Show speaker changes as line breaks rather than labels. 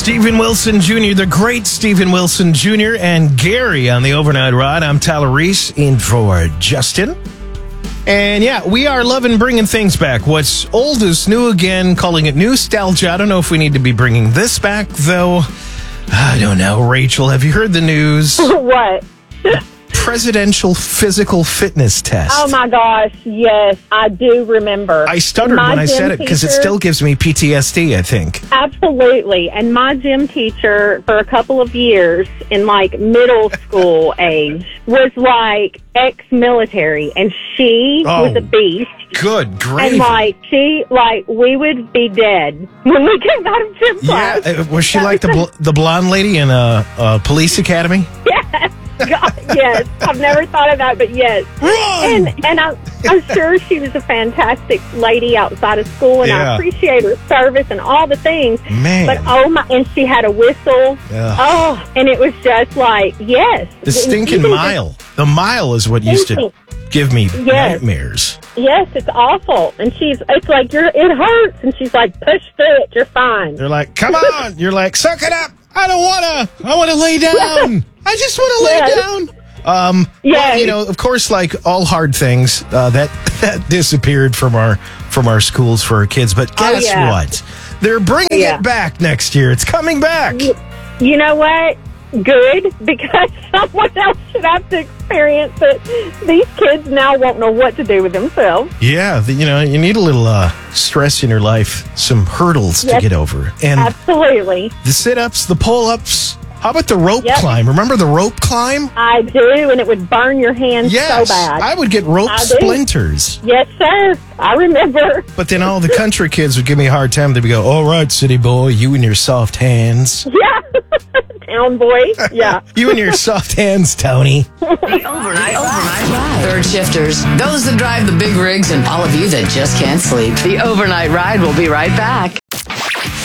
Stephen Wilson Jr., the great Stephen Wilson Jr., and Gary on the Overnight Ride. I'm Tyler Reese in for Justin. And yeah, we are loving bringing things back. What's old is new again, calling it nostalgia. I don't know if we need to be bringing this back, though. I don't know. Rachel, have you heard the news?
What?
Presidential physical fitness test.
Oh, my gosh. Yes, I do remember.
I stuttered when I said it because it still gives me PTSD, I think.
Absolutely. And my gym teacher for a couple of years in like middle school age was like ex-military, and she was a beast.
Good, great.
And we would be dead when we came out of gym class.
Yeah, was she like the blonde lady in a police academy?
Yes. God, yes, I've never thought of that, but yes.
Run!
And I'm sure she was a fantastic lady outside of school, and I appreciate her service and all the things.
Man.
But and she had a whistle.
Yeah.
Oh, and it was just like, yes.
The stinking mile. The mile is what used to give me nightmares.
Yes, it's awful. And it's like, it hurts. And she's like, push through it, you're fine.
They're like, come on. You're like, suck it up. I don't want to. I want to lay down. I just want to lay down. Well, you know, of course, like all hard things, that disappeared from our schools for our kids. But guess what? They're bringing it back next year. It's coming back.
You know what? Good, because someone else should have to experience it. These kids now won't know what to do with themselves.
Yeah, you need a little stress in your life, some hurdles to get over. And
absolutely.
The sit-ups, the pull-ups. How about the rope climb? Remember the rope climb?
I do, and it would burn your hands so bad.
I would get rope splinters.
Yes, sir. I remember.
But then all the country kids would give me a hard time. They'd go, all right, city boy, you and your soft hands.
Yeah. Town boy. Yeah.
You and your soft hands, Tony.
The Overnight Ride. Third shifters, those that drive the big rigs, and all of you that just can't sleep. The Overnight Ride will be right back.